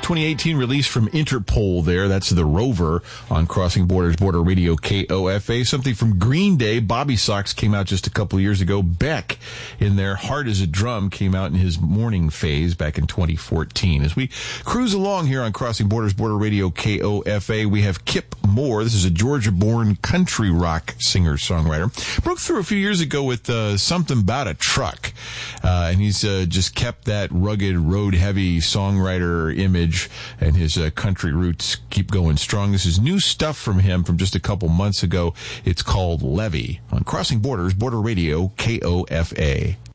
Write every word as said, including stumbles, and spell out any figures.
twenty eighteen release from Interpol there. That's The Rover on Crossing Borders, Border Radio, K O F A. Something from Green Day. Bobby Sox came out just a couple of years ago. Beck, in their Hard as a Drum, came out in his morning phase back in twenty fourteen. As we cruise along here on Crossing Borders, Border Radio, K O F A, we have Kip Moore. This is a Georgia-born country rock singer-songwriter. Broke through a few years ago with uh, Something About a Truck. Uh, and he's uh, just kept that rugged, road-heavy songwriter image, and his uh, country roots keep going strong. This is new stuff from him from just a couple months ago. It's called Levy on Crossing Borders, Border Radio, K O F A.